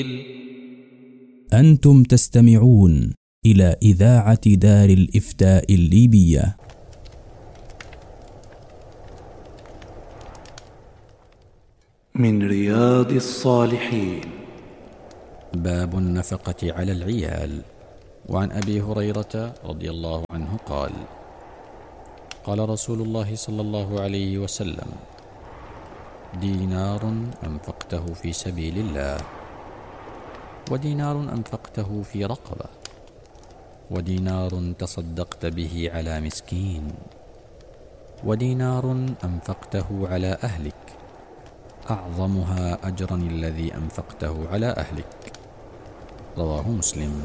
أنتم تستمعون إلى إذاعة دار الإفتاء الليبية. من رياض الصالحين. باب النفقة على العيال. وعن أبي هريرة رضي الله عنه قال: قال رسول الله صلى الله عليه وسلم: دينار أنفقته في سبيل الله، ودينار أنفقته في رقبة، ودينار تصدقت به على مسكين، ودينار أنفقته على أهلك، أعظمها أجرا الذي أنفقته على أهلك. رواه مسلم.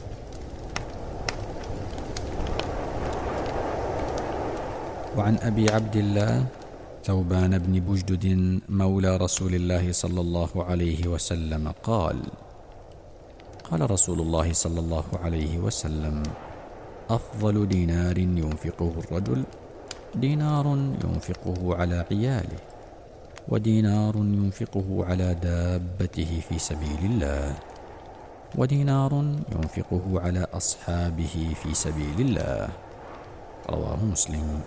وعن أبي عبد الله ثوبان بن بجدد مولى رسول الله صلى الله عليه وسلم قال: قال رسول الله صلى الله عليه وسلم: أفضل دينار ينفقه الرجل دينار ينفقه على عياله، ودينار ينفقه على دابته في سبيل الله، ودينار ينفقه على أصحابه في سبيل الله. رواه مسلم.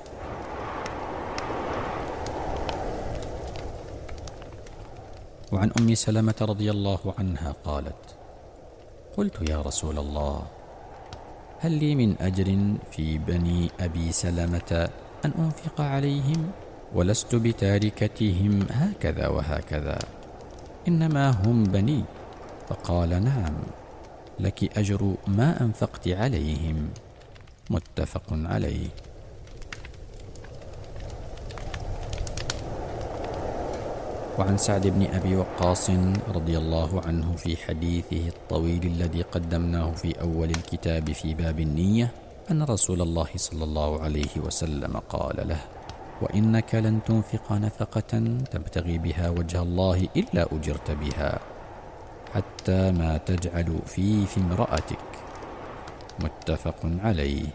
وعن أم سلمة رضي الله عنها قالت: قلت يا رسول الله، هل لي من أجر في بني أبي سلمة أن أنفق عليهم؟ ولست بتاركتهم هكذا وهكذا، إنما هم بني. فقال: نعم، لك أجر ما أنفقت عليهم. متفق عليه. وعن سعد بن أبي وقاص رضي الله عنه في حديثه الطويل الذي قدمناه في أول الكتاب في باب النية أن رسول الله صلى الله عليه وسلم قال له: وإنك لن تنفق نفقة تبتغي بها وجه الله إلا أجرت بها، حتى ما تجعل في امرأتك. متفق عليه.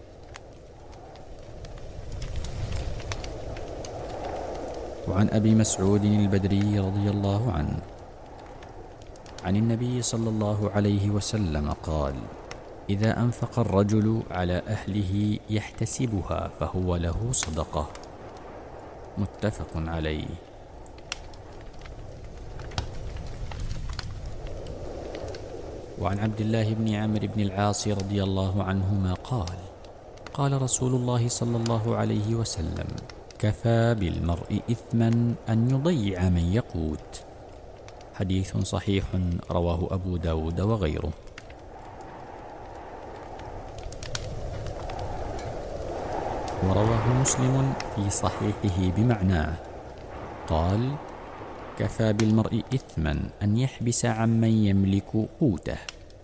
وعن أبي مسعود البدري رضي الله عنه عن النبي صلى الله عليه وسلم قال: إذا أنفق الرجل على أهله يحتسبها فهو له صدقة. متفق عليه. وعن عبد الله بن عمرو بن العاص رضي الله عنهما قال: قال رسول الله صلى الله عليه وسلم: كفى بالمرء إثما أن يضيع من يقوت. حديث صحيح رواه أبو داود وغيره. ورواه مسلم في صحيحه بمعناه قال: كفى بالمرء إثما أن يحبس عمن يملك قوته.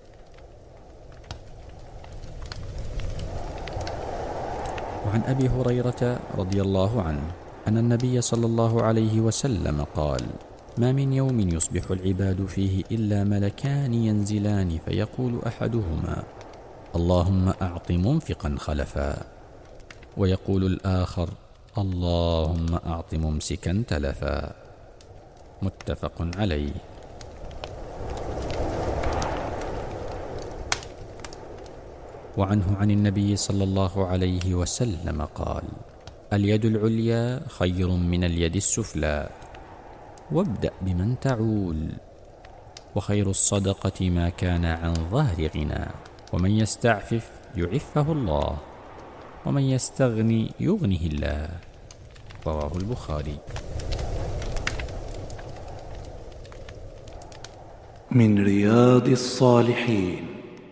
وعن أبي هريرة رضي الله عنه أن النبي صلى الله عليه وسلم قال: ما من يوم يصبح العباد فيه إلا ملكان ينزلان فيقول أحدهما: اللهم أعط منفقا خلفا، ويقول الآخر: اللهم أعط ممسكا تلفا. متفق عليه. وعنه عن النبي صلى الله عليه وسلم قال: اليد العليا خير من اليد السفلى، وابدأ بمن تعول، وخير الصدقة ما كان عن ظهر غنى، ومن يستعفف يعفه الله، ومن يستغني يغنه الله. رواه البخاري. من رياض الصالحين.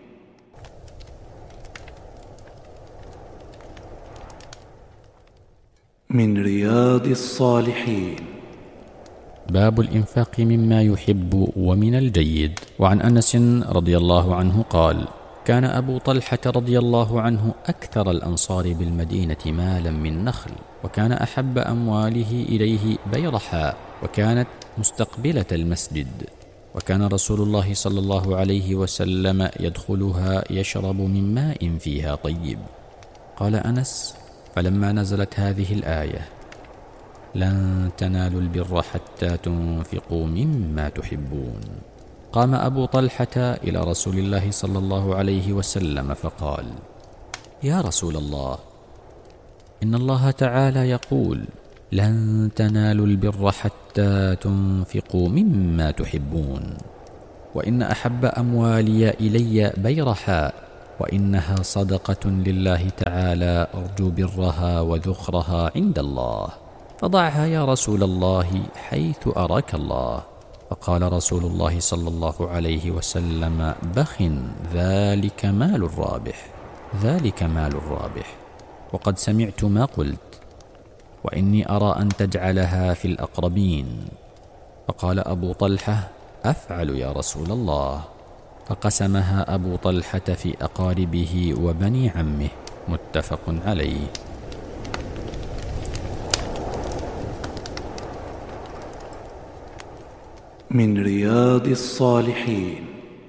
من رياض الصالحين. باب الإنفاق مما يحب ومن الجيد. وعن أنس رضي الله عنه قال: كان أبو طلحة رضي الله عنه أكثر الأنصار بالمدينة مالا من نخل، وكان أحب أمواله إليه بيرحاء، وكانت مستقبلة المسجد، وكان رسول الله صلى الله عليه وسلم يدخلها يشرب من ماء فيها طيب. قال أنس: فلما نزلت هذه الآية: لن تنالوا البر حتى تنفقوا مما تحبون، قام أبو طلحة إلى رسول الله صلى الله عليه وسلم فقال: يا رسول الله، إن الله تعالى يقول: لن تنالوا البر حتى تنفقوا مما تحبون، وإن أحب أموالي إلي بيرحاء، وإنها صدقة لله تعالى أرجو برها وذخرها عند الله، فضعها يا رسول الله حيث أراك الله. فقال رسول الله صلى الله عليه وسلم: بخ، ذلك مال الرابح، ذلك مال الرابح، وقد سمعت ما قلت، وإني أرى أن تجعلها في الأقربين. فقال أبو طلحة: أفعل يا رسول الله. فقسمها أبو طلحة في أقاربه وبني عمه، متفق عليه. من رياض الصالحين.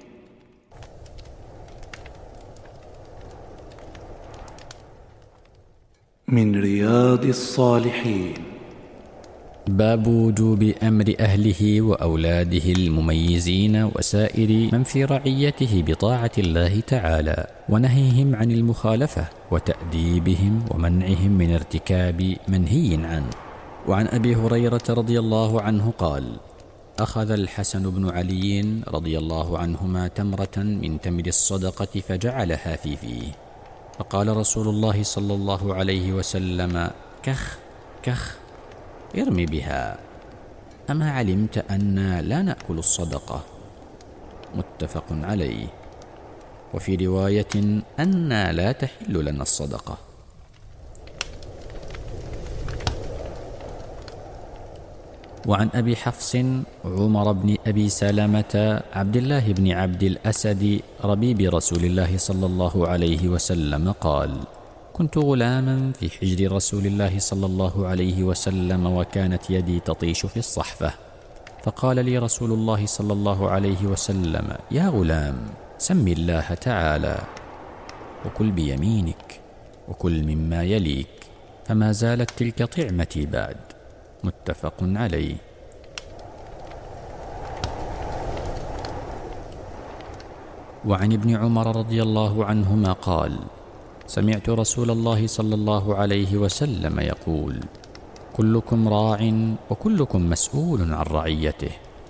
من رياض الصالحين. باب وجوب أمر أهله وأولاده المميزين وسائر من في رعيته بطاعة الله تعالى، ونهيهم عن المخالفة، وتأديبهم ومنعهم من ارتكاب منهي عنه. وعن أبي هريرة رضي الله عنه قال: أخذ الحسن بن علي رضي الله عنهما تمرة من تمر الصدقة فجعلها في فيه، فقال رسول الله صلى الله عليه وسلم: كخ كخ، ارمي بها، أما علمت أننا لا نأكل الصدقة؟ متفق عليه. وفي رواية: أننا لا تحل لنا الصدقة. وعن أبي حفص عمر بن أبي سلمة عبد الله بن عبد الأسد ربيب رسول الله صلى الله عليه وسلم قال: كنت غلاما في حجر رسول الله صلى الله عليه وسلم، وكانت يدي تطيش في الصحفة، فقال لي رسول الله صلى الله عليه وسلم: يا غلام، سم الله تعالى وكل بيمينك وكل مما يليك، فما زالت تلك طعمتي بعد. متفق عليه. وعن ابن عمر رضي الله عنهما قال: سمعت رسول الله صلى الله عليه وسلم يقول: كلكم راع وكلكم مسؤول عن رعيته.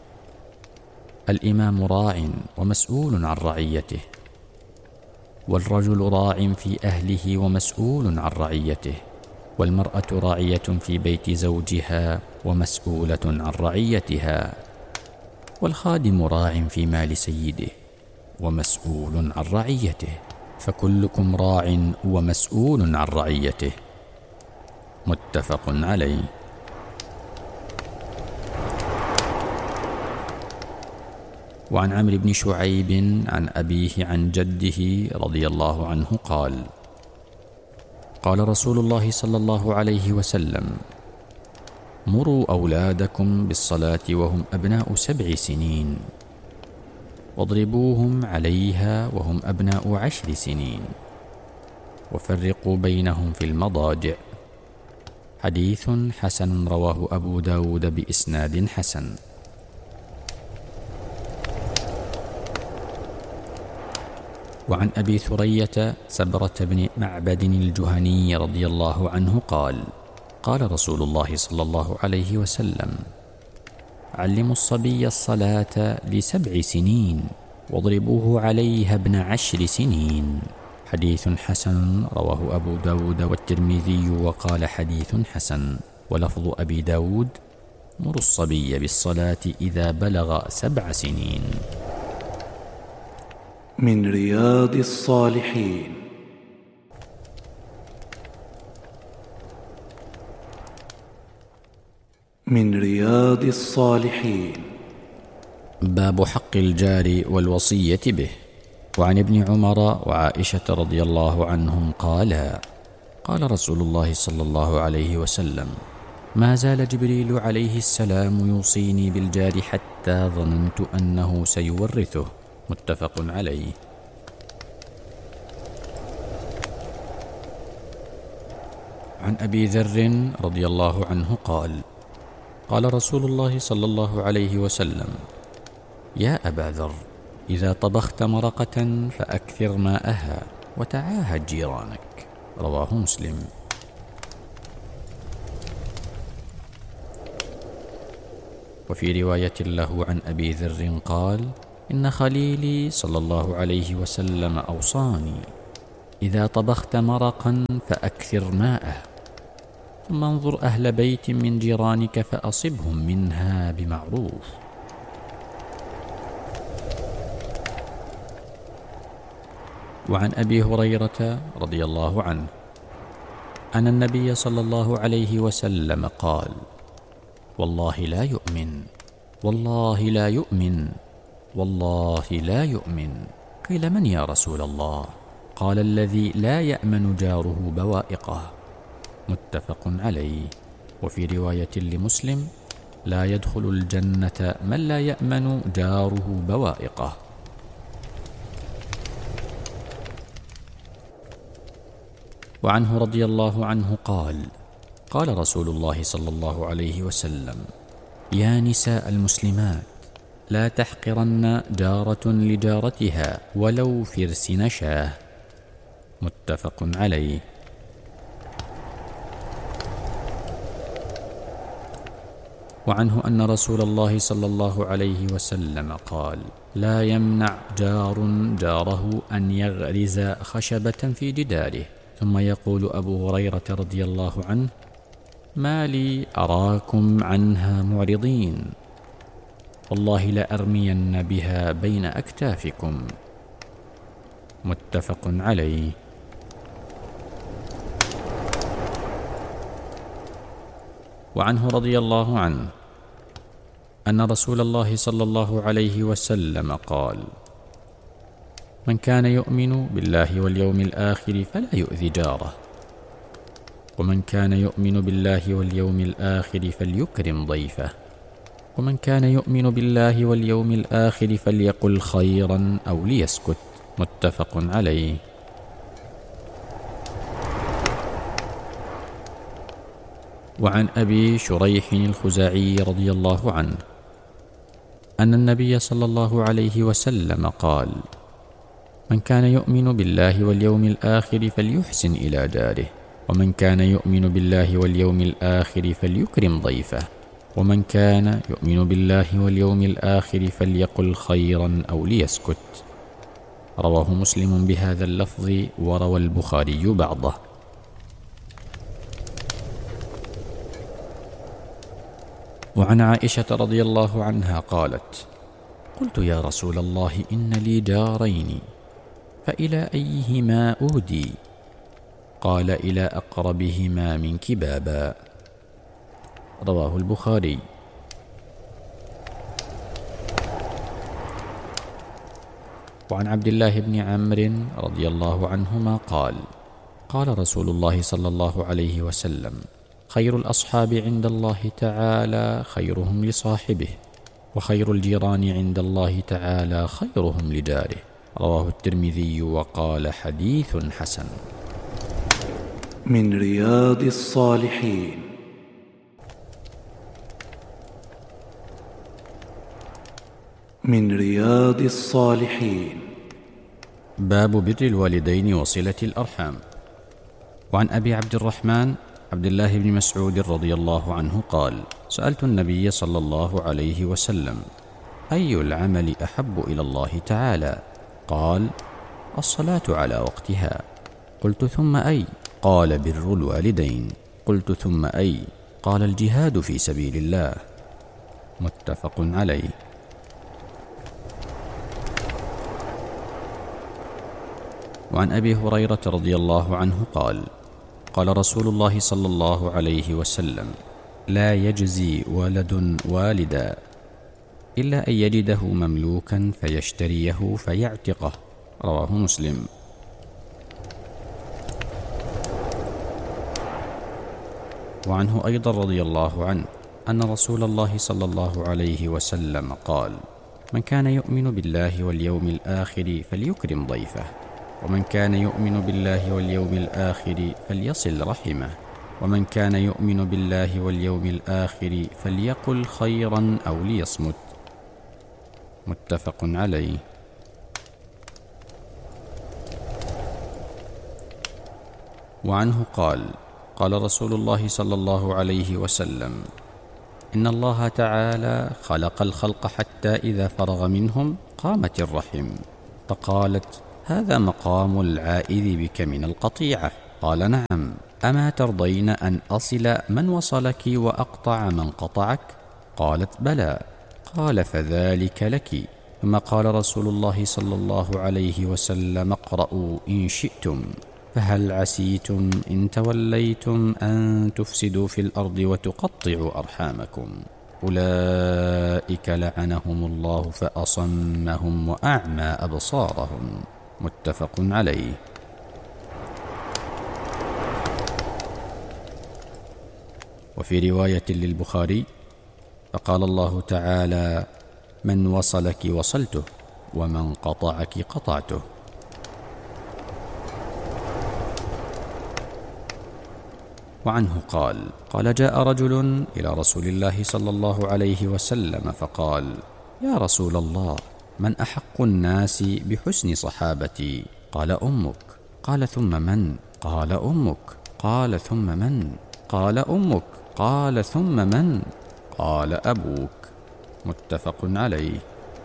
الإمام راع ومسؤول عن رعيته، والرجل راع في أهله ومسؤول عن رعيته، والمرأة راعية في بيت زوجها ومسؤولة عن رعيتها، والخادم راع في مال سيده ومسؤول عن رعيته، فكلكم راع ومسؤول عن رعيته. متفق عليه. وعن عمرو بن شعيب عن أبيه عن جده رضي الله عنه قال: قال رسول الله صلى الله عليه وسلم: مروا أولادكم بالصلاة وهم أبناء 7 سنين، واضربوهم عليها وهم أبناء 10 سنين، وفرقوا بينهم في المضاجع. حديث حسن رواه أبو داود بإسناد حسن. وعن أبي ثرية سبرة بن معبد الجهني رضي الله عنه قال: قال رسول الله صلى الله عليه وسلم: علموا الصبي الصلاة ل7 سنين، واضربوه عليها ابن 10 سنين. حديث حسن رواه أبو داود والترمذي وقال حديث حسن. ولفظ أبي داود: مروا الصبي بالصلاة إذا بلغ 7 سنين. من رياض الصالحين. من رياض الصالحين. باب حق الجار والوصية به. وعن ابن عمر وعائشة رضي الله عنهم قالا: قال رسول الله صلى الله عليه وسلم: ما زال جبريل عليه السلام يوصيني بالجار حتى ظننت أنه سيورثه. متفق عليه. عن أبي ذر رضي الله عنه قال: قال رسول الله صلى الله عليه وسلم: يا أبا ذر، إذا طبخت مرقة فأكثر ماءها وتعاهد جيرانك. رواه مسلم. وفي رواية له عن أبي ذر قال: إن خليلي صلى الله عليه وسلم أوصاني: إذا طبخت مرقا فأكثر ماءه، ثم انظر أهل بيت من جيرانك فأصبهم منها بمعروف. وعن أبي هريرة رضي الله عنه أن النبي صلى الله عليه وسلم قال: والله لا يؤمن، والله لا يؤمن، والله لا يؤمن. قيل: من يا رسول الله؟ قال: الذي لا يأمن جاره بوائقه. متفق عليه. وفي رواية لمسلم: لا يدخل الجنة من لا يأمن جاره بوائقه. وعنه رضي الله عنه قال: قال رسول الله صلى الله عليه وسلم: يا نساء المسلمات، لا تحقرن جارة لجارتها ولو فرس نشاه. متفق عليه. وعنه أن رسول الله صلى الله عليه وسلم قال: لا يمنع جار جاره أن يغرز خشبة في جداره. ثم يقول أبو هريرة رضي الله عنه: ما لي أراكم عنها معرضين، والله لأرمين بها بين أكتافكم. متفق عليه. وعنه رضي الله عنه أن رسول الله صلى الله عليه وسلم قال: من كان يؤمن بالله واليوم الآخر فلا يؤذي جاره، ومن كان يؤمن بالله واليوم الآخر فليكرم ضيفه، ومن كان يؤمن بالله واليوم الآخر فليقل خيرا أو ليسكت. متفق عليه. وعن أبي شريح الخزاعي رضي الله عنه أن النبي صلى الله عليه وسلم قال: من كان يؤمن بالله واليوم الآخر فليحسن إلى جاره، ومن كان يؤمن بالله واليوم الآخر فليكرم ضيفه، ومن كان يؤمن بالله واليوم الآخر فليقل خيرا أو ليسكت. رواه مسلم بهذا اللفظ، وروى البخاري بعضه. وعن عائشة رضي الله عنها قالت: قلت يا رسول الله إن لي جارين، فإلى أيهما أودي؟ قال: إلى أقربهما منك بابا. رواه البخاري. وعن عبد الله بن عمرو رضي الله عنهما قال: قال رسول الله صلى الله عليه وسلم: خير الأصحاب عند الله تعالى خيرهم لصاحبه، وخير الجيران عند الله تعالى خيرهم لجاره. رواه الترمذي وقال: حديث حسن. من رياض الصالحين. من رياض الصالحين. باب بر الوالدين وصلة الأرحام. وعن أبي عبد الرحمن عبد الله بن مسعود رضي الله عنه قال: سألت النبي صلى الله عليه وسلم: أي العمل أحب إلى الله تعالى؟ قال: الصلاة على وقتها. قلت: ثم أي؟ قال: بر الوالدين. قلت: ثم أي؟ قال: الجهاد في سبيل الله. متفق عليه. وعن أبي هريرة رضي الله عنه قال: قال رسول الله صلى الله عليه وسلم: لا يجزي ولد والدا إلا أن يجده مملوكا فيشتريه فيعتقه. رواه مسلم. وعنه أيضا رضي الله عنه أن رسول الله صلى الله عليه وسلم قال: من كان يؤمن بالله واليوم الآخر فليكرم ضيفه، ومن كان يؤمن بالله واليوم الآخر فليصل رحمه، ومن كان يؤمن بالله واليوم الآخر فليقل خيرا أو ليصمت. متفق عليه. وعنه قال: قال رسول الله صلى الله عليه وسلم: إن الله تعالى خلق الخلق حتى إذا فرغ منهم قامت الرحم، فقالت: هذا مقام العائذ بك من القطيعة. قال: نعم. أما ترضين أن أصل من وصلك وأقطع من قطعك؟ قالت: بلى. قال: فذلك لك. ثم قال رسول الله صلى الله عليه وسلم: اقرأوا إن شئتم، فهل عسيتم إن توليتم أن تفسدوا في الأرض وتقطعوا أرحامكم؟ أولئك لعنهم الله فأصمهم وأعمى أبصارهم. متفق عليه. وفي رواية للبخاري: فقال الله تعالى: من وصلك وصلته، ومن قطعك قطعته. وعنه قال: جاء رجل إلى رسول الله صلى الله عليه وسلم فقال: يا رسول الله، من أحق الناس بحسن صحابتي؟ قال: أمك. قال: ثم من؟ قال: أمك. قال: ثم من؟ قال: أمك. قال: ثم من؟ قال: أبوك. متفق عليه.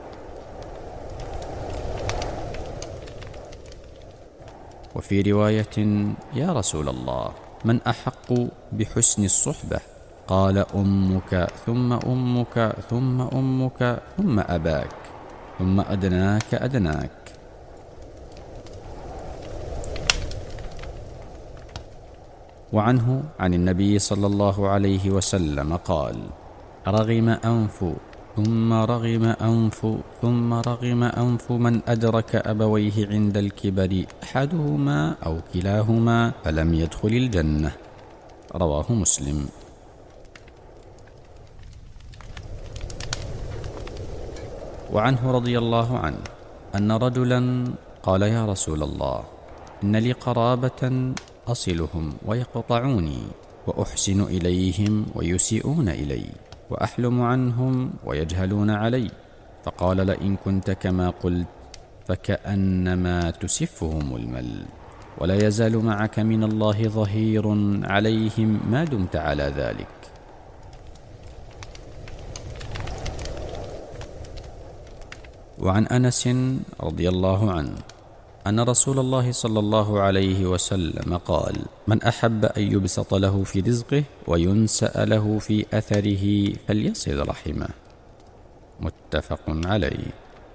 وفي رواية: يا رسول الله، من أحق بحسن الصحبة؟ قال: أمك، ثم أمك، ثم أمك، ثم أباك، ثم أدناك أدناك. وعنه عن النبي صلى الله عليه وسلم قال: رغم أنف ثم رغم أنف ثم رغم أنف من أدرك أبويه عند الكبر أحدهما أو كلاهما فلم يدخل الجنة. رواه مسلم. وعنه رضي الله عنه أن رجلا قال: يا رسول الله، إن لي قرابة أصلهم ويقطعوني، وأحسن إليهم ويسيئون إلي، وأحلم عنهم ويجهلون علي. فقال: لئن كنت كما قلت فكأنما تسفهم المل، ولا يزال معك من الله ظهير عليهم ما دمت على ذلك. وعن أنس رضي الله عنه أن رسول الله صلى الله عليه وسلم قال: من أحب أن يبسط له في رزقه وينسأ له في أثره فليصل رحمه. متفق عليه.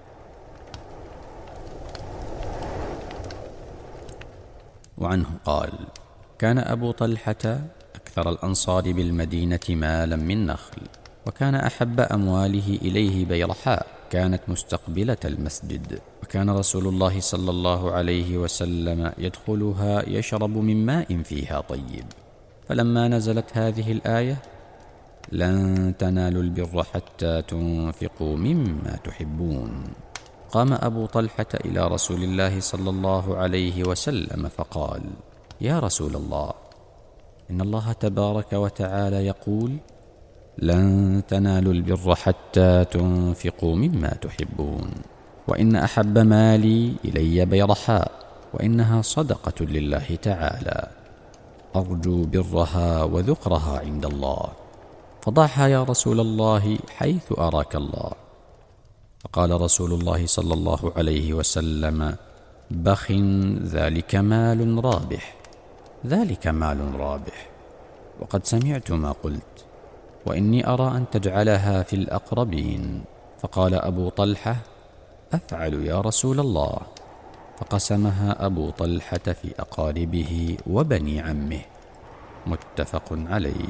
وعنه قال: كان أبو طلحة أكثر الأنصار بالمدينة مالا من نخل، وكان أحب أمواله إليه بيرحاء كانت مستقبلة المسجد، وكان رسول الله صلى الله عليه وسلم يدخلها يشرب من ماء فيها طيب. فلما نزلت هذه الآية: لن تنالوا البر حتى تنفقوا مما تحبون، قام أبو طلحة إلى رسول الله صلى الله عليه وسلم فقال: يا رسول الله، إن الله تبارك وتعالى يقول: لن تنالوا البر حتى تنفقوا مما تحبون، وإن أحب مالي إلي بيرحاء، وإنها صدقة لله تعالى، أرجو برها وذكرها عند الله، فضعها يا رسول الله حيث أراك الله. فقال رسول الله صلى الله عليه وسلم: بخ، ذلك مال رابح، ذلك مال رابح، وقد سمعت ما قلت، وإني أرى أن تجعلها في الأقربين. فقال أبو طلحة: أفعل يا رسول الله. فقسمها أبو طلحة في أقاربه وبني عمه. متفق عليه.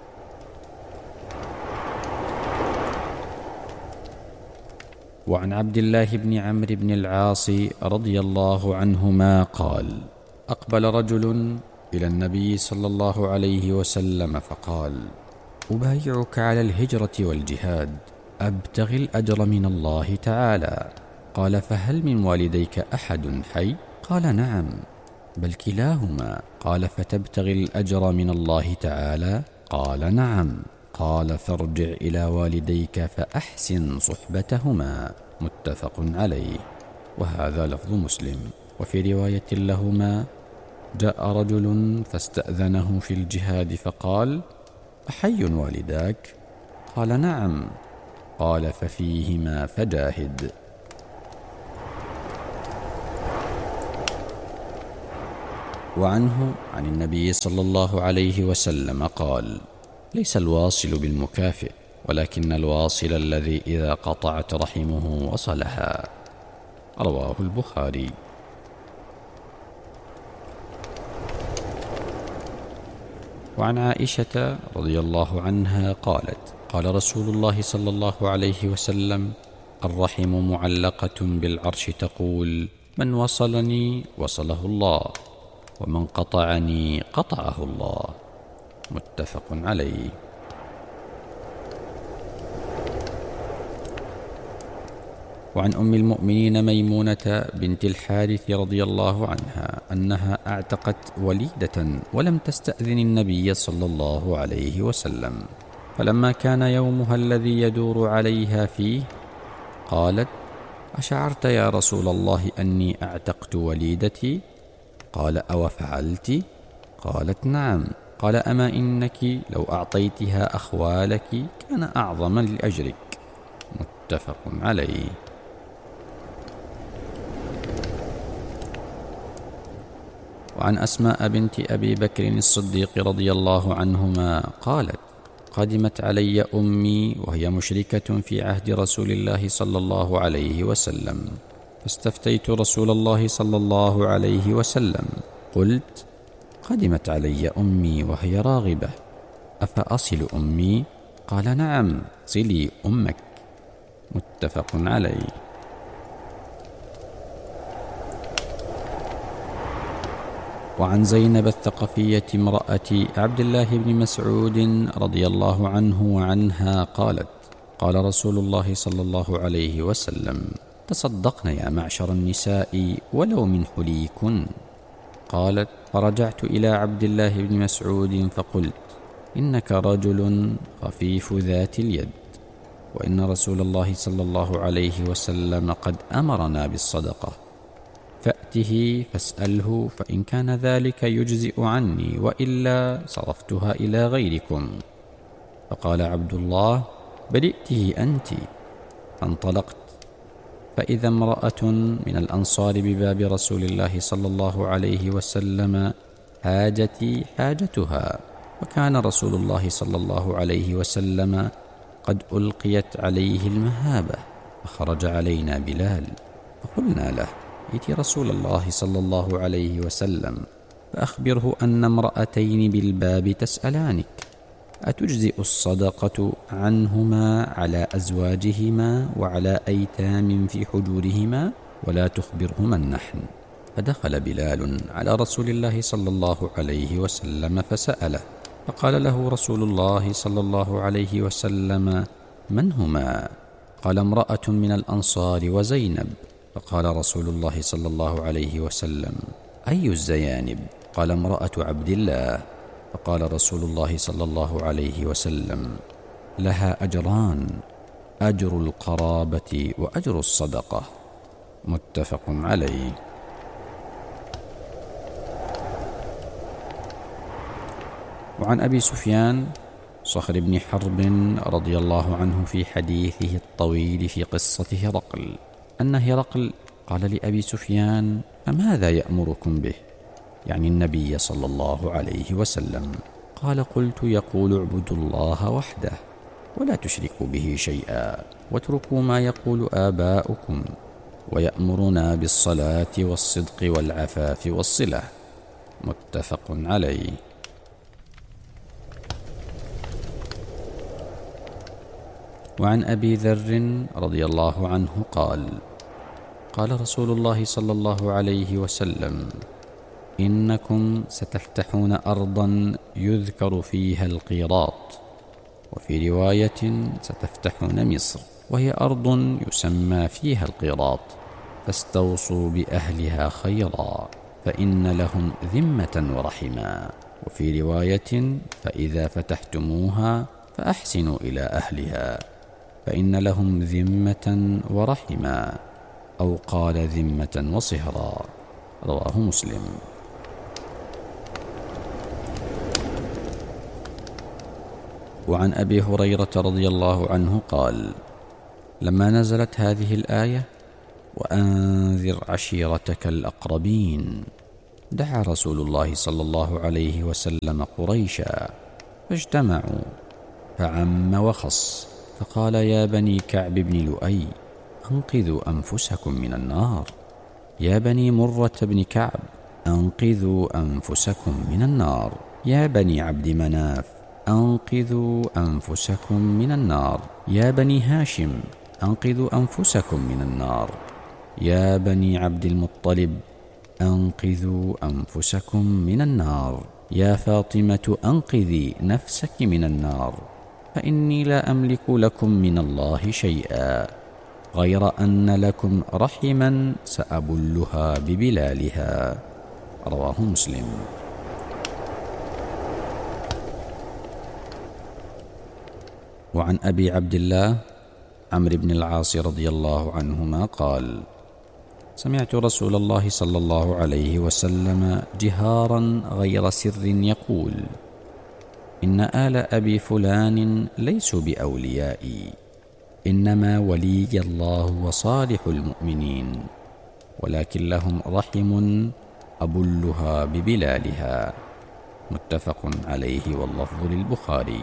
وعن عبد الله بن عمرو بن العاص رضي الله عنهما قال: أقبل رجل إلى النبي صلى الله عليه وسلم فقال: أبايعك على الهجرة والجهاد، أبتغي الأجر من الله تعالى. قال: فهل من والديك أحد حي؟ قال: نعم، بل كلاهما. قال: فتبتغي الأجر من الله تعالى؟ قال: نعم. قال: فارجع إلى والديك فأحسن صحبتهما، متفق عليه. وهذا لفظ مسلم. وفي رواية لهما: جاء رجل فاستأذنه في الجهاد فقال: أحي والداك؟ قال: نعم. قال: ففيهما فجاهد. وعنه عن النبي صلى الله عليه وسلم قال: ليس الواصل بالمكافئ، ولكن الواصل الذي إذا قطعت رحمه وصلها. رواه البخاري. وعن عائشة رضي الله عنها قالت: قال رسول الله صلى الله عليه وسلم: الرحم معلقة بالعرش تقول: من وصلني وصله الله، ومن قطعني قطعه الله. متفق عليه. وعن أم المؤمنين ميمونة بنت الحارث رضي الله عنها أنها اعتقت وليدة ولم تستأذن النبي صلى الله عليه وسلم، فلما كان يومها الذي يدور عليها فيه قالت: أشعرت يا رسول الله أني اعتقت وليدتي؟ قال: أو فعلت؟ قالت: نعم. قال: أما إنك لو أعطيتها أخوالك كان أعظم لأجرك. متفق عليه. وعن أسماء بنت أبي بكر الصديق رضي الله عنهما قالت: قدمت علي أمي وهي مشركة في عهد رسول الله صلى الله عليه وسلم، فاستفتيت رسول الله صلى الله عليه وسلم، قلت: قدمت علي أمي وهي راغبة، أفأصل أمي؟ قال: نعم، صلي أمك. متفق عليه. وعن زينب الثقفية امرأة عبد الله بن مسعود رضي الله عنه وعنها قالت: قال رسول الله صلى الله عليه وسلم: تصدقن يا معشر النساء ولو من حليكن. قالت: فرجعت إلى عبد الله بن مسعود فقلت: إنك رجل خفيف ذات اليد، وإن رسول الله صلى الله عليه وسلم قد أمرنا بالصدقة، فأته فاسأله، فإن كان ذلك يجزئ عني، وإلا صرفتها إلى غيركم. فقال عبد الله: بل ائته أنت. فانطلقت، فإذا امرأة من الأنصار بباب رسول الله صلى الله عليه وسلم حاجتي حاجتها، وكان رسول الله صلى الله عليه وسلم قد ألقيت عليه المهابة، فخرج علينا بلال، فقلنا له: ائت رسول الله صلى الله عليه وسلم فأخبره أن امرأتين بالباب تسألانك، أتجزئ الصدقة عنهما على أزواجهما وعلى أيتام في حجورهما، ولا تخبرهما النحن. فدخل بلال على رسول الله صلى الله عليه وسلم فسأله، فقال له رسول الله صلى الله عليه وسلم: من هما؟ قال: امرأة من الأنصار وزينب. فقال رسول الله صلى الله عليه وسلم: أي الزيانب؟ قال: امرأة عبد الله. فقال رسول الله صلى الله عليه وسلم: لها أجران، أجر القرابة وأجر الصدقة. متفق عليه. وعن أبي سفيان صخر بن حرب رضي الله عنه في حديثه الطويل في قصة هرقل أن هرقل قال لأبي سفيان: فماذا يأمركم به؟ يعني النبي صلى الله عليه وسلم. قال: قلت: يقول اعبدوا الله وحده ولا تشركوا به شيئا، واتركوا ما يقول آباؤكم، ويأمرنا بالصلاة والصدق والعفاف والصلة. متفق عليه. وعن أبي ذر رضي الله عنه قال: قال رسول الله صلى الله عليه وسلم: إنكم ستفتحون أرضا يذكر فيها القيراط، وفي رواية ستفتحون مصر، وهي أرض يسمى فيها القيراط، فاستوصوا بأهلها خيرا، فإن لهم ذمة ورحما. وفي رواية: فإذا فتحتموها فأحسنوا إلى أهلها. فإن لهم ذمة ورحما، أو قال ذمة وصهرا. رواه مسلم. وعن أبي هريرة رضي الله عنه قال: لما نزلت هذه الآية: وأنذر عشيرتك الأقربين، دعا رسول الله صلى الله عليه وسلم قريشا فاجتمعوا، فعم وخص، فقال: يا بني كعب بن لؤي، أنقذوا أنفسكم من النار. يا بني مرة بن كعب، أنقذوا أنفسكم من النار. يا بني عبد مناف، أنقذوا أنفسكم من النار. يا بني هاشم، أنقذوا أنفسكم من النار. يا بني عبد المطلب، أنقذوا أنفسكم من النار. يا فاطمة، أنقذي نفسك من النار، فإني لا أملك لكم من الله شيئا، غير أن لكم رحما سأبلها ببلالها. رواه مسلم. وعن أبي عبد الله عمرو بن العاص رضي الله عنهما قال: سمعت رسول الله صلى الله عليه وسلم جهارا غير سر يقول: إن آل أبي فلان ليسوا بأوليائي، إنما ولي الله وصالح المؤمنين، ولكن لهم رحم أبلها ببلالها. متفق عليه واللفظ للبخاري.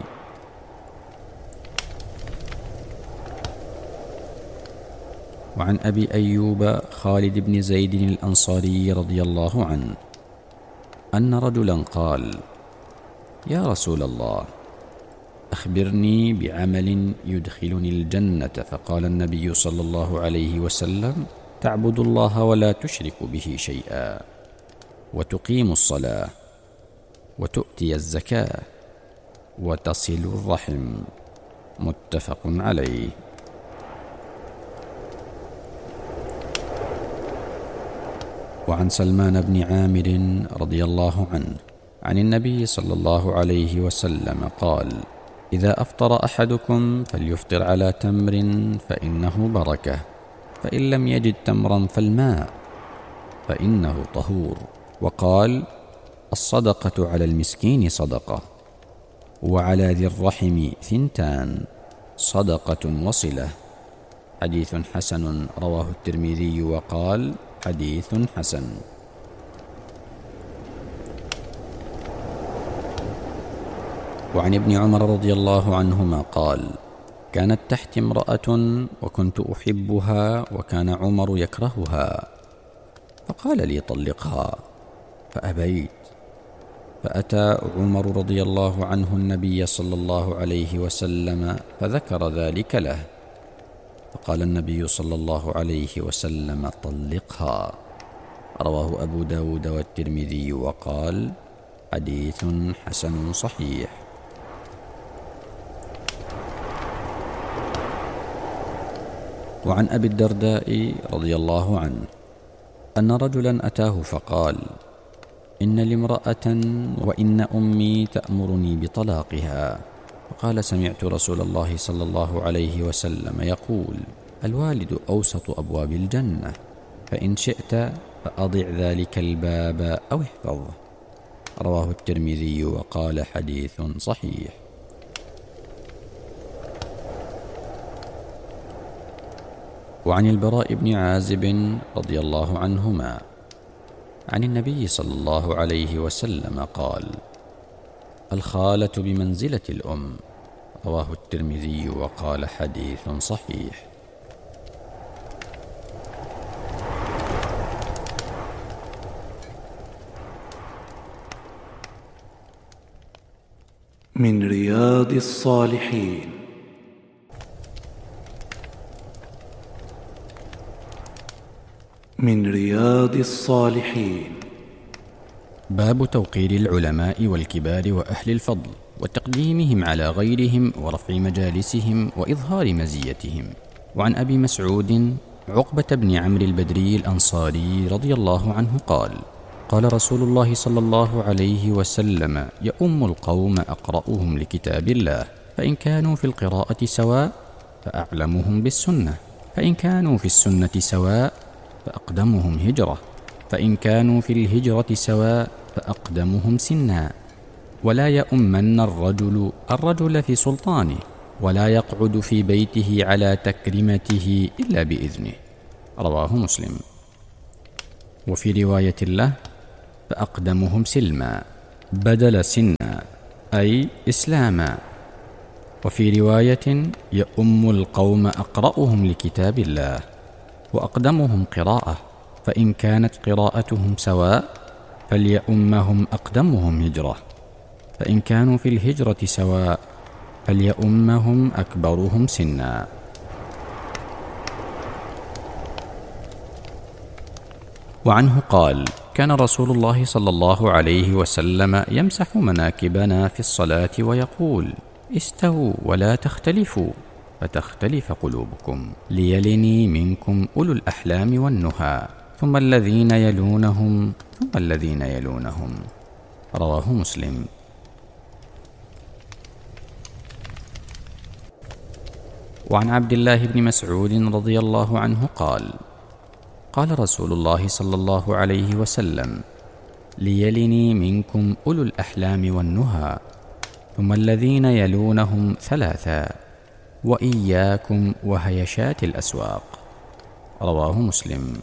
وعن أبي أيوب خالد بن زيد الأنصاري رضي الله عنه أن رجلا قال: يا رسول الله، أخبرني بعمل يدخلني الجنة. فقال النبي صلى الله عليه وسلم: تعبد الله ولا تشرك به شيئا، وتقيم الصلاة، وتؤتي الزكاة، وتصل الرحم. متفق عليه. وعن سلمان بن عامر رضي الله عنه عن النبي صلى الله عليه وسلم قال: إذا أفطر أحدكم فليفطر على تمر فإنه بركة، فإن لم يجد تمرا فالماء فإنه طهور. وقال: الصدقة على المسكين صدقة، وعلى ذي الرحم ثنتان، صدقة وصلة. حديث حسن. رواه الترمذي وقال: حديث حسن. وعن ابن عمر رضي الله عنهما قال: كانت تحت امرأة وكنت أحبها، وكان عمر يكرهها، فقال لي: طلقها، فأبيت. فأتى عمر رضي الله عنه النبي صلى الله عليه وسلم فذكر ذلك له، فقال النبي صلى الله عليه وسلم: طلقها. رواه أبو داود والترمذي وقال: حديث حسن صحيح. وعن أبي الدرداء رضي الله عنه أن رجلا أتاه فقال: إن لامرأة وإن أمي تأمرني بطلاقها. فقال: سمعت رسول الله صلى الله عليه وسلم يقول: الوالد أوسط أبواب الجنة، فإن شئت فأضع ذلك الباب أو احفظه. رواه الترمذي وقال: حديث صحيح. وعن البراء بن عازب رضي الله عنهما عن النبي صلى الله عليه وسلم قال: الخالة بمنزلة الأم. رواه الترمذي وقال: حديث صحيح. من رياض الصالحين. من رياض الصالحين. باب توقير العلماء والكبار وأهل الفضل، وتقديمهم على غيرهم، ورفع مجالسهم، وإظهار مزيتهم. وعن أبي مسعود عقبة بن عمرو البدري الأنصاري رضي الله عنه قال: قال رسول الله صلى الله عليه وسلم: يؤم القوم أقرأهم لكتاب الله، فإن كانوا في القراءة سواء فأعلمهم بالسنة، فإن كانوا في السنة سواء فأقدمهم هجرة، فإن كانوا في الهجرة سواء فأقدمهم سنا. ولا يؤمن الرجل في سلطانه، ولا يقعد في بيته على تكريمته إلا بإذنه. رواه مسلم. وفي رواية له: فأقدمهم سلما بدل سنا، أي إسلاما. وفي رواية: يؤم القوم أقرأهم لكتاب الله، وأقدمهم قراءة، فإن كانت قراءتهم سواء فليؤمهم أقدمهم هجرة، فإن كانوا في الهجرة سواء فليؤمهم أكبرهم سنا. وعنه قال: كان رسول الله صلى الله عليه وسلم يمسح مناكبنا في الصلاة ويقول: استووا ولا تختلفوا فتختلف قلوبكم، ليلني منكم أولو الأحلام والنهى، ثم الذين يلونهم ثم الذين يلونهم. رواه مسلم. وعن عبد الله بن مسعود رضي الله عنه قال: قال رسول الله صلى الله عليه وسلم: ليلني منكم أولو الأحلام والنهى، ثم الذين يلونهم ثلاثا، وإياكم وهيشات الأسواق. رواه مسلم.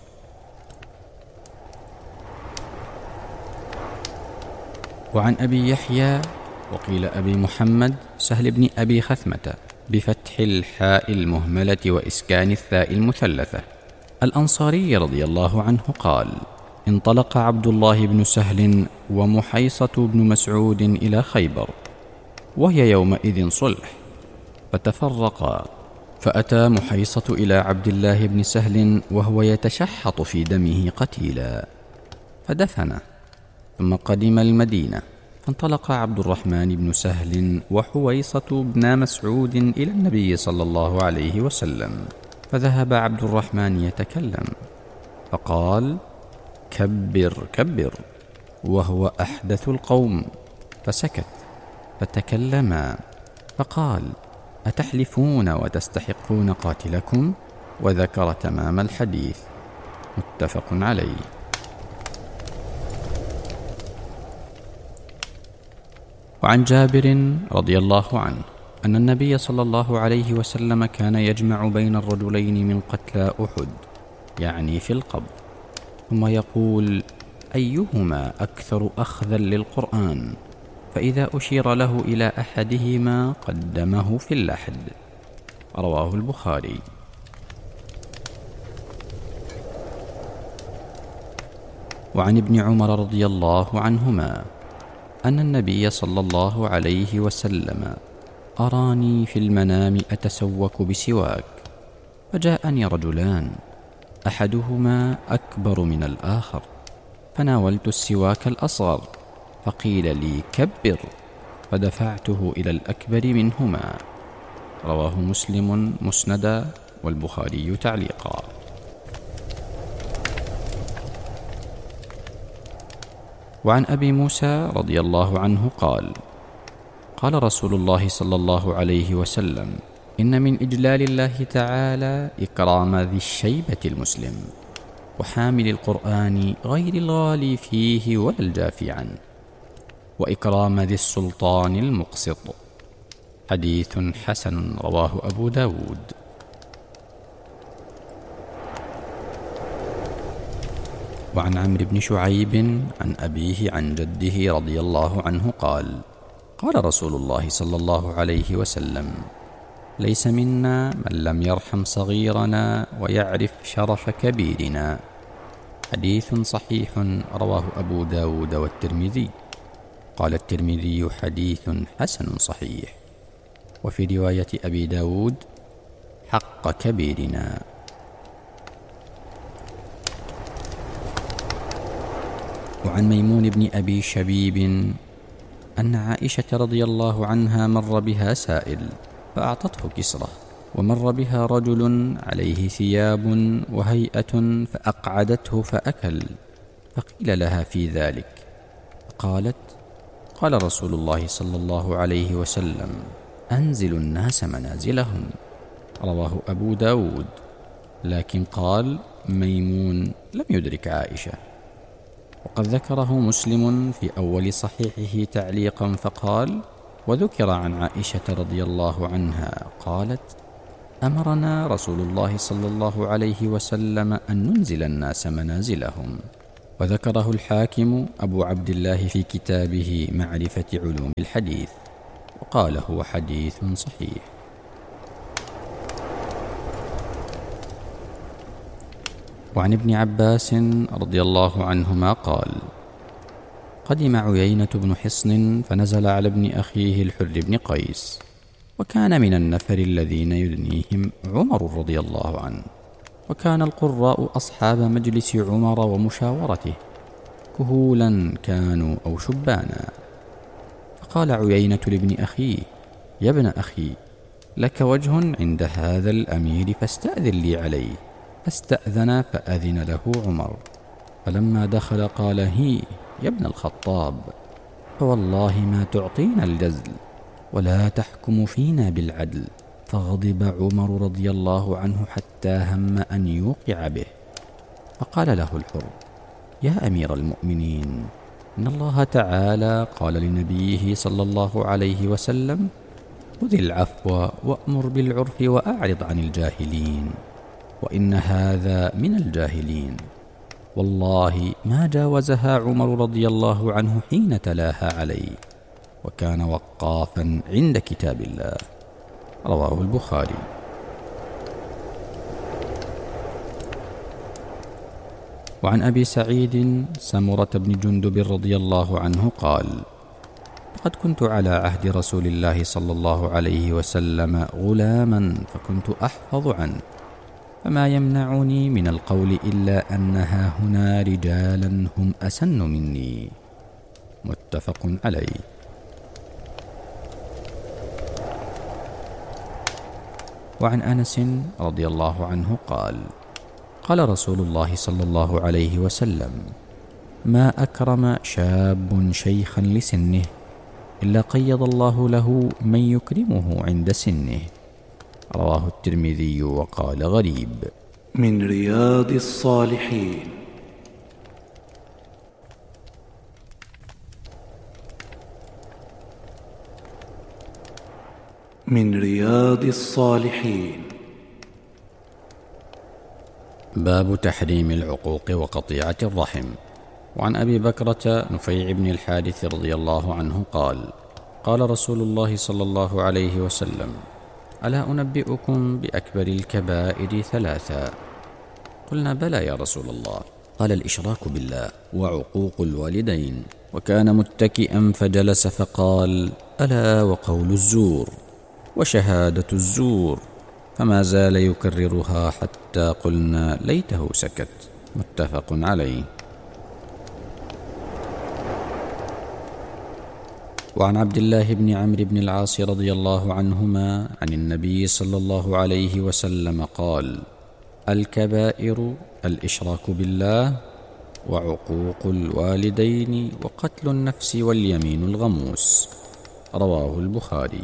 وعن أبي يحيى وقيل أبي محمد سهل بن أبي خثمة بفتح الحاء المهملة وإسكان الثاء المثلثة الأنصاري رضي الله عنه قال: انطلق عبد الله بن سهل ومحيصة بن مسعود إلى خيبر، وهي يومئذ صلح، فتفرقا، فأتى محيصة إلى عبد الله بن سهل وهو يتشحط في دمه قتيلا، فدفنه، ثم قدم المدينة، فانطلق عبد الرحمن بن سهل وحويصة بن مسعود إلى النبي صلى الله عليه وسلم، فذهب عبد الرحمن يتكلم، فقال: كبر كبر، وهو أحدث القوم، فسكت، فتكلما، فقال: أتحلفون وتستحقون قاتلكم؟ وذكر تمام الحديث. متفق عليه. وعن جابر رضي الله عنه أن النبي صلى الله عليه وسلم كان يجمع بين الرجلين من قتلى أحد، يعني في القبر، ثم يقول: أيهما أكثر أخذا للقرآن؟ فإذا أشير له إلى أحدهما قدمه في اللحد. رواه البخاري. وعن ابن عمر رضي الله عنهما أن النبي صلى الله عليه وسلم أراني في المنام أتسوك بسواك، فجاءني رجلان أحدهما أكبر من الآخر، فناولت السواك الأصغر، فقيل لي: كبر، فدفعته إلى الأكبر منهما. رواه مسلم مسندا والبخاري تعليقا. وعن أبي موسى رضي الله عنه قال: قال رسول الله صلى الله عليه وسلم: إن من إجلال الله تعالى إكرام ذي الشيبة المسلم، وحامل القرآن غير الغالي فيه ولا الجافي عنه، وإكرام ذي السلطان المقسط. حديث حسن رواه أبو داود. وعن عمرو بن شعيب عن أبيه عن جده رضي الله عنه قال: قال رسول الله صلى الله عليه وسلم: ليس منا من لم يرحم صغيرنا ويعرف شرف كبيرنا. حديث صحيح رواه أبو داود والترمذي. قال الترمذي: حديث حسن صحيح. وفي رواية أبي داود: حق كبيرنا. وعن ميمون بن أبي شبيب أن عائشة رضي الله عنها مر بها سائل فأعطته كسرة، ومر بها رجل عليه ثياب وهيئة فأقعدته فأكل، فقيل لها في ذلك، قالت: قال رسول الله صلى الله عليه وسلم: أنزلوا الناس منازلهم. رواه أبو داود، لكن قال ميمون لم يدرك عائشة. وقد ذكره مسلم في أول صحيحه تعليقا فقال: وذكر عن عائشة رضي الله عنها قالت: أمرنا رسول الله صلى الله عليه وسلم أن ننزل الناس منازلهم. وذكره الحاكم أبو عبد الله في كتابه معرفة علوم الحديث، وقال هو حديث صحيح. وعن ابن عباس رضي الله عنهما قال: قدم عيينة بن حصن فنزل على ابن أخيه الحر بن قيس، وكان من النفر الذين يدنيهم عمر رضي الله عنه، وكان القراء أصحاب مجلس عمر ومشاورته، كهولا كانوا أو شبانا. فقال عيينة لابن أخيه: يا ابن أخي، لك وجه عند هذا الأمير فاستأذن لي عليه. فاستأذن فأذن له عمر، فلما دخل قال: هي يا ابن الخطاب، فوالله ما تعطينا الجزل ولا تحكم فينا بالعدل. فغضب عمر رضي الله عنه حتى هم أن يوقع به، فقال له الحر: يا أمير المؤمنين، إن الله تعالى قال لنبيه صلى الله عليه وسلم: خذ العفو وأمر بالعرف وأعرض عن الجاهلين، وإن هذا من الجاهلين. والله ما جاوزها عمر رضي الله عنه حين تلاها عليه، وكان وقافا عند كتاب الله. رواه البخاري. وعن أبي سعيد سمرة بن جندب رضي الله عنه قال: لقد كنت على عهد رسول الله صلى الله عليه وسلم غلاما، فكنت أحفظ عنه، فما يمنعني من القول إلا أنها هنا رجالا هم أسن مني. متفق عليه. وعن أنس رضي الله عنه قال: قال رسول الله صلى الله عليه وسلم: ما أكرم شاب شيخا لسنه إلا قيض الله له من يكرمه عند سنه. رواه الترمذي وقال غريب. من رياض الصالحين. من رياض الصالحين. باب تحريم العقوق وقطيعة الرحم. وعن أبي بكرة نفيع بن الحارث رضي الله عنه قال: قال رسول الله صلى الله عليه وسلم: ألا أنبئكم بأكبر الكبائر ثلاثا؟ قلنا: بلى يا رسول الله. قال: الإشراك بالله، وعقوق الوالدين. وكان متكئا فجلس فقال: ألا وقول الزور، وشهادة الزور. فما زال يكررها حتى قلنا: ليته سكت. متفق عليه. وعن عبد الله بن عمرو بن العاص رضي الله عنهما عن النبي صلى الله عليه وسلم قال: الكبائر الإشراك بالله، وعقوق الوالدين، وقتل النفس، واليمين الغموس. رواه البخاري.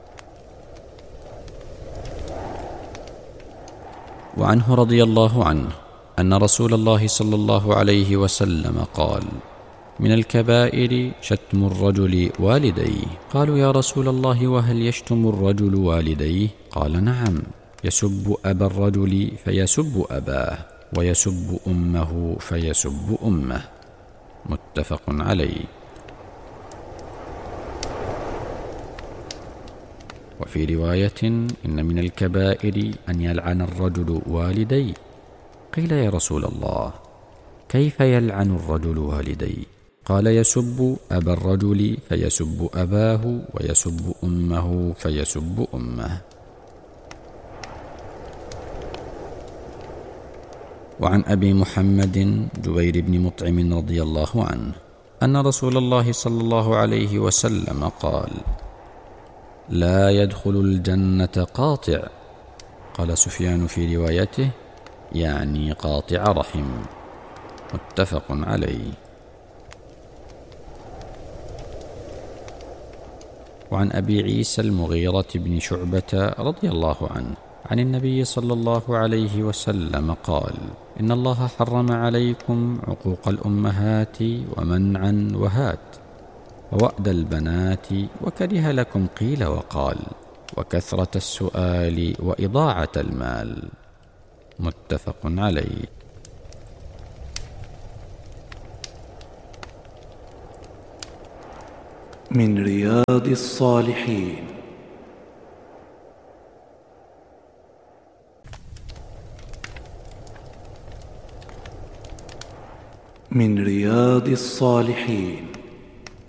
وعنه رضي الله عنه أن رسول الله صلى الله عليه وسلم قال: من الكبائر شتم الرجل والديه. قالوا: يا رسول الله، وهل يشتم الرجل والديه؟ قال: نعم، يسب أبا الرجل فيسب أباه، ويسب أمه فيسب أمه. متفق عليه. وفي رواية: إن من الكبائر أن يلعن الرجل والديه. قيل: يا رسول الله، كيف يلعن الرجل والديه؟ قال: يسب أبا الرجل فيسب أباه، ويسب أمه فيسب أمه. وعن أبي محمد جبير بن مطعم رضي الله عنه أن رسول الله صلى الله عليه وسلم قال: لا يدخل الجنة قاطع. قال سفيان في روايته: يعني قاطع رحم. متفق عليه. وعن أبي عيسى المغيرة بن شعبة رضي الله عنه عن النبي صلى الله عليه وسلم قال: إن الله حرم عليكم عقوق الأمهات ومنعا وهات ووأد البنات، وكره لكم قيل وقال، وكثرة السؤال وإضاعة المال. متفق عليه. من رياض الصالحين. من رياض الصالحين.